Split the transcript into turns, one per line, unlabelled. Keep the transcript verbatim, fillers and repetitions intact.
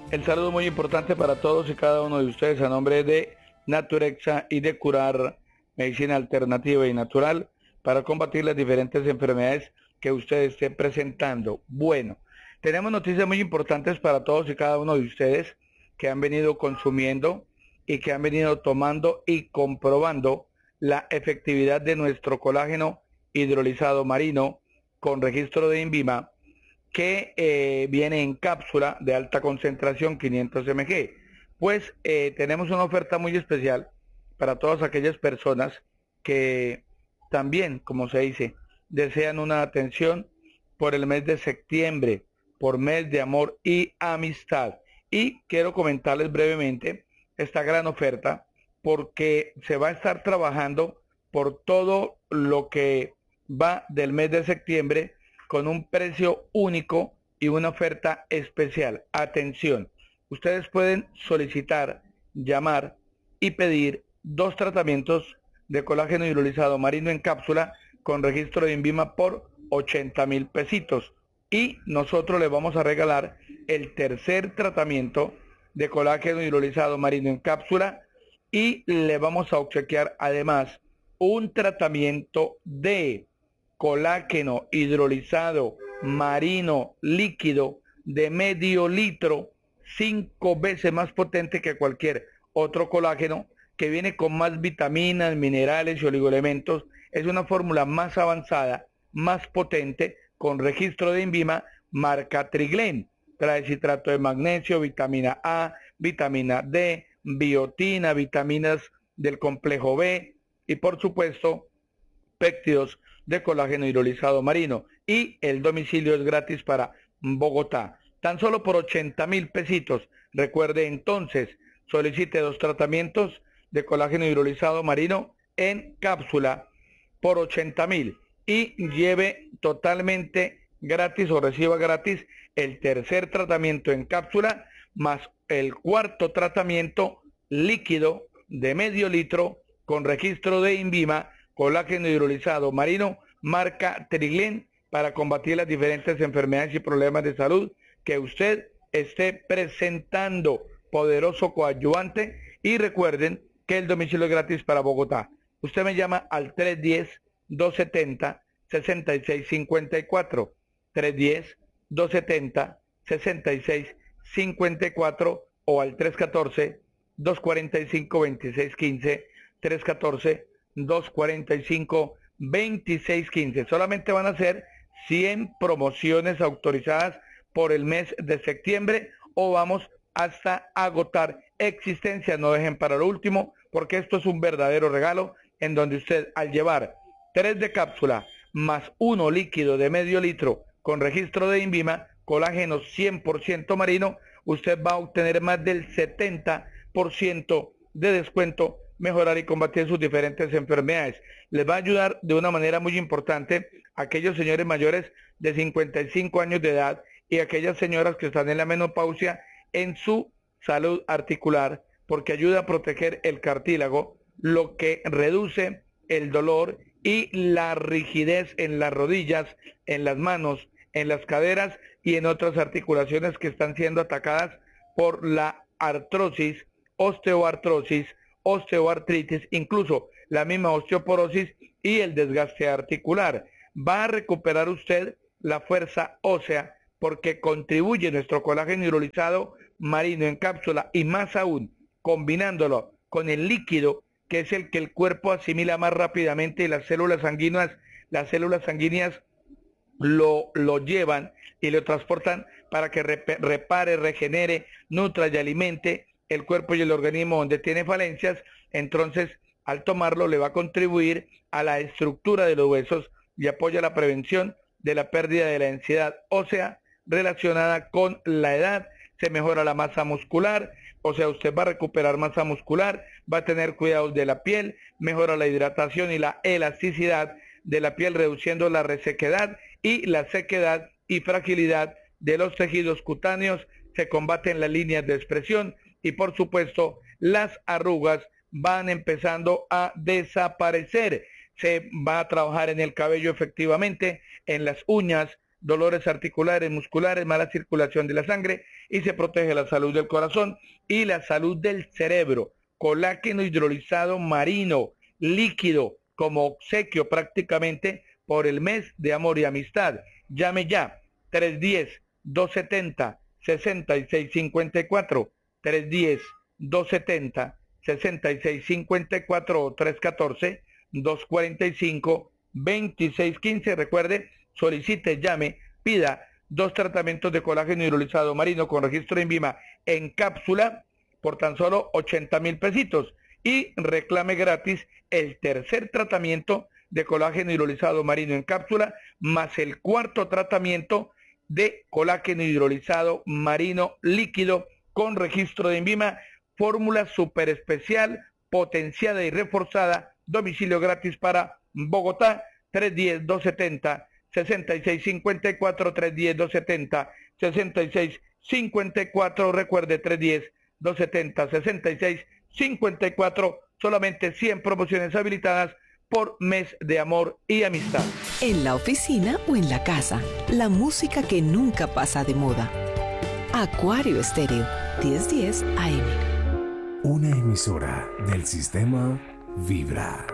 El saludo muy importante para todos y cada uno de ustedes a nombre de Naturexa y de Curar, medicina alternativa y natural para combatir las diferentes enfermedades que usted esté presentando. Bueno, tenemos noticias muy importantes para todos y cada uno de ustedes que han venido consumiendo y que han venido tomando y comprobando la efectividad de nuestro colágeno hidrolizado marino con registro de INVIMA, que eh, viene en cápsula de alta concentración quinientos miligramos. Pues eh, tenemos una oferta muy especial para todas aquellas personas que también, como se dice, desean una atención por el mes de septiembre, por mes de amor y amistad. Y quiero comentarles brevemente esta gran oferta porque se va a estar trabajando por todo lo que va del mes de septiembre con un precio único y una oferta especial. Atención, ustedes pueden solicitar, llamar y pedir dos tratamientos de colágeno hidrolizado marino en cápsula con registro de INVIMA por ochenta mil pesitos. Y nosotros les vamos a regalar el tercer tratamiento de colágeno hidrolizado marino en cápsula y le vamos a obsequiar además un tratamiento de colágeno hidrolizado marino líquido de medio litro, cinco veces más potente que cualquier otro colágeno, que viene con más vitaminas, minerales y oligoelementos. Es una fórmula más avanzada, más potente, con registro de INVIMA, marca Triglen. Trae citrato de magnesio, vitamina A, vitamina D, biotina, vitaminas del complejo B y por supuesto péptidos de colágeno hidrolizado marino. Y el domicilio es gratis para Bogotá. Tan solo por ochenta mil pesitos. Recuerde entonces, solicite dos tratamientos de colágeno hidrolizado marino en cápsula por ochenta mil y lleve totalmente gratis o reciba gratis el tercer tratamiento en cápsula más el cuarto tratamiento líquido de medio litro con registro de INVIMA, colágeno hidrolizado marino, marca Triglen, para combatir las diferentes enfermedades y problemas de salud que usted esté presentando. Poderoso coadyuvante. Y recuerden que el domicilio es gratis para Bogotá. Usted me llama al tres uno cero, dos siete cero, seis seis cinco cuatro, tres uno cero, dos siete cero, seis seis cinco cuatro o al tres uno cuatro, dos cuatro cinco, dos seis uno cinco, tres uno cuatro, dos cuatro cinco, dos seis uno cinco. Solamente van a ser cien promociones autorizadas por el mes de septiembre o vamos hasta agotar existencia. No dejen para lo último, porque esto es un verdadero regalo en donde usted, al llevar tres de cápsula más uno líquido de medio litro con registro de INVIMA, colágeno cien por ciento marino, usted va a obtener más del setenta por ciento de descuento, mejorar y combatir sus diferentes enfermedades. Les va a ayudar de una manera muy importante a aquellos señores mayores de cincuenta y cinco años de edad y aquellas señoras que están en la menopausia en su salud articular, porque ayuda a proteger el cartílago, lo que reduce el dolor y la rigidez en las rodillas, en las manos, en las caderas y en otras articulaciones que están siendo atacadas por la artrosis, osteoartrosis, osteoartritis, incluso la misma osteoporosis y el desgaste articular. Va a recuperar usted la fuerza ósea porque contribuye nuestro colágeno hidrolizado marino en cápsula y más aún combinándolo con el líquido, que es el que el cuerpo asimila más rápidamente y las células sanguíneas, las células sanguíneas lo, lo llevan y lo transportan para que repare, regenere, nutra y alimente el cuerpo y el organismo donde tiene falencias. Entonces, al tomarlo le va a contribuir a la estructura de los huesos y apoya la prevención de la pérdida de la densidad ósea relacionada con la edad. Se mejora la masa muscular, o sea, usted va a recuperar masa muscular, va a tener cuidados de la piel, mejora la hidratación y la elasticidad de la piel, reduciendo la resequedad y la sequedad y fragilidad de los tejidos cutáneos. Se combaten las líneas de expresión y por supuesto las arrugas van empezando a desaparecer. Se va a trabajar en el cabello efectivamente, en las uñas, dolores articulares, musculares, mala circulación de la sangre y se protege la salud del corazón y la salud del cerebro. Colágeno hidrolizado marino, líquido, como obsequio prácticamente por el mes de amor y amistad. Llame ya, tres uno cero, dos siete cero, seis seis cinco cuatro, tres uno cero, dos siete cero, seis seis cinco cuatro o tres uno cuatro, dos cuatro cinco, dos seis uno cinco. Recuerde, solicite, llame, pida dos tratamientos de colágeno hidrolizado marino con registro de INVIMA en cápsula por tan solo ochenta mil pesitos y reclame gratis el tercer tratamiento de colágeno hidrolizado marino en cápsula más el cuarto tratamiento de colágeno hidrolizado marino líquido con registro de INVIMA, fórmula super especial, potenciada y reforzada, domicilio gratis para Bogotá, tres uno cero, dos siete cero, seis seis cinco cuatro, tres uno cero, dos siete cero, seis seis cinco cuatro, recuerde tres uno cero, dos siete cero, seis seis cinco cuatro, solamente cien promociones habilitadas por mes de amor y amistad.
En la oficina o en la casa, la música que nunca pasa de moda. Acuario Estéreo, diez diez A M.
Una emisora del sistema Vibra.